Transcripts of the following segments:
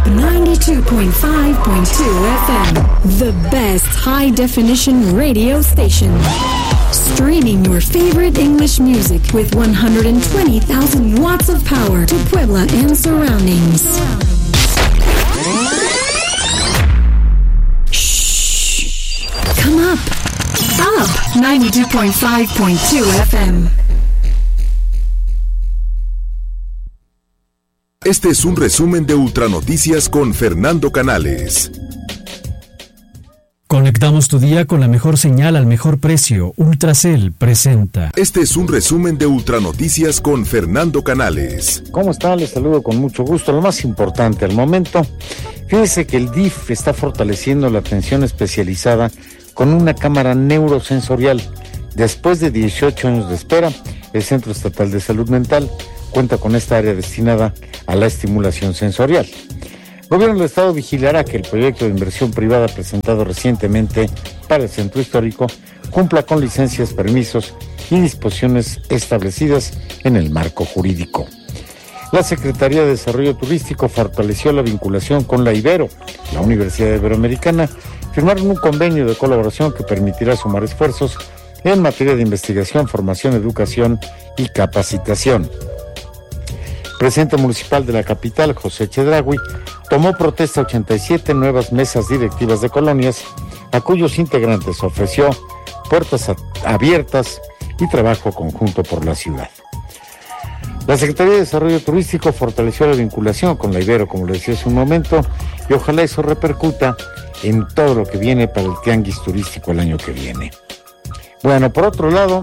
92.5.2 FM, the best high-definition radio station. Streaming your favorite English music with 120,000 watts of power to Puebla and surroundings. Shh. Come up. Up. 92.5.2 FM. Este es un resumen de Ultranoticias con Fernando Canales. Conectamos tu día con la mejor señal al mejor precio. Ultracel presenta. Este es un resumen de Ultranoticias con Fernando Canales. ¿Cómo está? Les saludo con mucho gusto. Lo más importante al momento, fíjese que el DIF está fortaleciendo la atención especializada con una cámara neurosensorial. Después de 18 años de espera, el Centro Estatal de Salud Mental cuenta con esta área destinada a la estimulación sensorial. El gobierno del estado vigilará que el proyecto de inversión privada presentado recientemente para el centro histórico cumpla con licencias, permisos y disposiciones establecidas en el marco jurídico. La Secretaría de Desarrollo Turístico fortaleció la vinculación con la Ibero. La Universidad Iberoamericana firmaron un convenio de colaboración que permitirá sumar esfuerzos en materia de investigación, formación, educación y capacitación. El presidente municipal de la capital, José Chedraui, tomó protesta 87 nuevas mesas directivas de colonias, a cuyos integrantes ofreció puertas abiertas y trabajo conjunto por la ciudad. La Secretaría de Desarrollo Turístico fortaleció la vinculación con la Ibero, como le decía hace un momento, y ojalá eso repercuta en todo lo que viene para el tianguis turístico el año que viene. Bueno, por otro lado,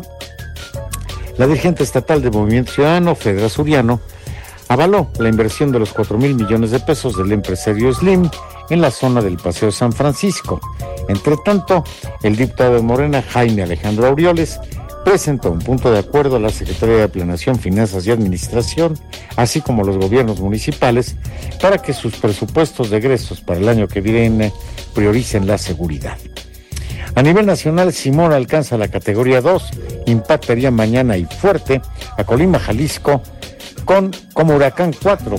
la dirigente estatal de Movimiento Ciudadano, Fedra Suriano, avaló la inversión de los 4,000 millones de pesos del empresario Slim en la zona del Paseo San Francisco. Entre tanto, el diputado de Morena, Jaime Alejandro Aureoles, presentó un punto de acuerdo a la Secretaría de Planeación, Finanzas y Administración, así como a los gobiernos municipales, para que sus presupuestos de egresos para el año que viene prioricen la seguridad. A nivel nacional, Simón alcanza la categoría 2, impactaría mañana y fuerte a Colima, Jalisco, como huracán 4.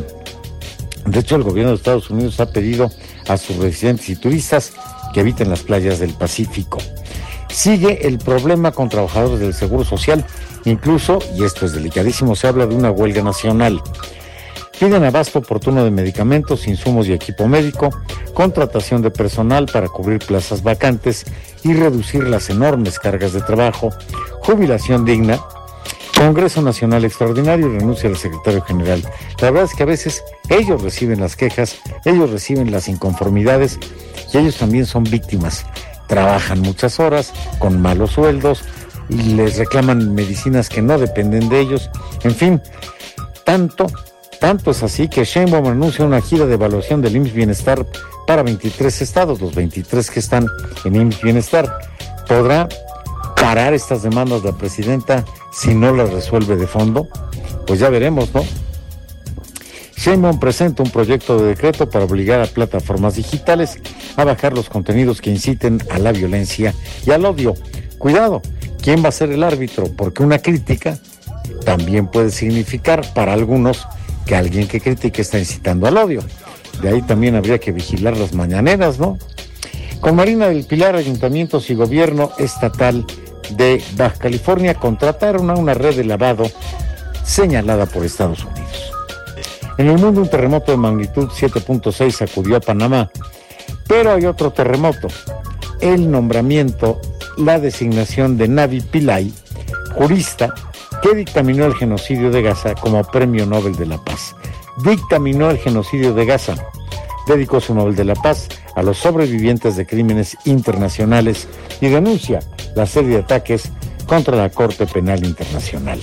De hecho, el gobierno de Estados Unidos ha pedido a sus residentes y turistas que eviten las playas del Pacífico. Sigue el problema con trabajadores del Seguro Social, incluso, y esto es delicadísimo, se habla de una huelga nacional. Piden abasto oportuno de medicamentos, insumos y equipo médico, contratación de personal para cubrir plazas vacantes y reducir las enormes cargas de trabajo, jubilación digna, Congreso Nacional Extraordinario y renuncia al secretario general. La verdad es que a veces ellos reciben las quejas, ellos reciben las inconformidades y ellos también son víctimas. Trabajan muchas horas con malos sueldos y les reclaman medicinas que no dependen de ellos. En fin, tanto es así que Sheinbaum anuncia una gira de evaluación del IMSS Bienestar para 23 estados, los 23 que están en IMSS Bienestar. ¿Podrá parar estas demandas la presidenta si no las resuelve de fondo? Pues ya veremos, ¿no? Sheinbaum presenta un proyecto de decreto para obligar a plataformas digitales a bajar los contenidos que inciten a la violencia y al odio. Cuidado, ¿quién va a ser el árbitro? Porque una crítica también puede significar para algunos que alguien que critique está incitando al odio. De ahí también habría que vigilar las mañaneras, ¿no? Con Marina del Pilar, ayuntamientos y gobierno estatal de Baja California contrataron a una red de lavado señalada por Estados Unidos. En el mundo, un terremoto de magnitud 7.6 sacudió a Panamá, pero hay otro terremoto, el nombramiento, la designación de Navi Pillay, jurista que dictaminó el genocidio de Gaza como Premio Nobel de la Paz. Dictaminó el genocidio de Gaza, dedicó su Nobel de la Paz a los sobrevivientes de crímenes internacionales y denuncia la serie de ataques contra la Corte Penal Internacional.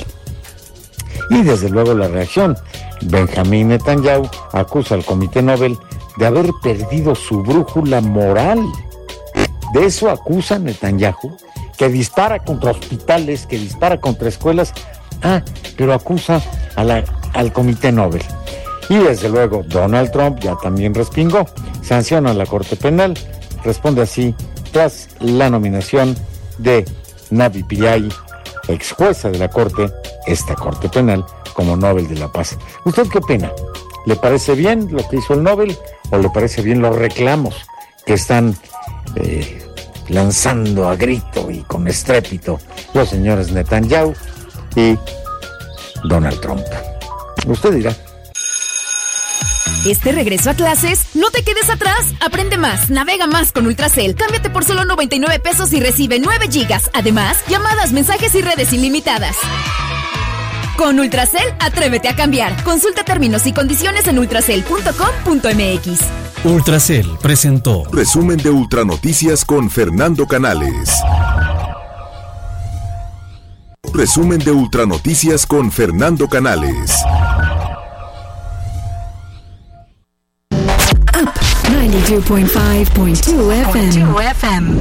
Y desde luego la reacción, Benjamín Netanyahu acusa al Comité Nobel de haber perdido su brújula moral. De eso acusa Netanyahu, que dispara contra hospitales, que dispara contra escuelas, pero acusa al Comité Nobel. Y desde luego Donald Trump ya también respingó, sanciona a la Corte Penal, responde así tras la nominación de Navi Pillay, ex jueza de la Corte, esta Corte Penal, como Nobel de la Paz. ¿Usted qué opina? ¿Le parece bien lo que hizo el Nobel o le parece bien los reclamos que están lanzando a grito y con estrépito los señores Netanyahu y Donald Trump? Usted dirá. Este regreso a clases, no te quedes atrás. Aprende más, navega más con Ultracel. Cámbiate por solo 99 pesos y recibe 9 gigas. Además, llamadas, mensajes y redes ilimitadas. Con Ultracel, atrévete a cambiar. Consulta términos y condiciones en ultracel.com.mx. Ultracel presentó Resumen de Ultranoticias con Fernando Canales. Resumen de Ultranoticias con Fernando Canales. 92.5.2 FM.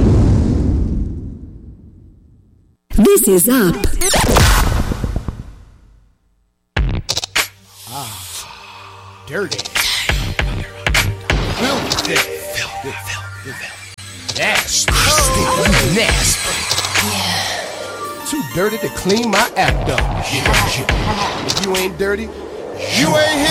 This is Up. Dirty. Filthy. Nasty. Nasty. Yeah. Too dirty to clean my act up. If you ain't dirty, you ain't here.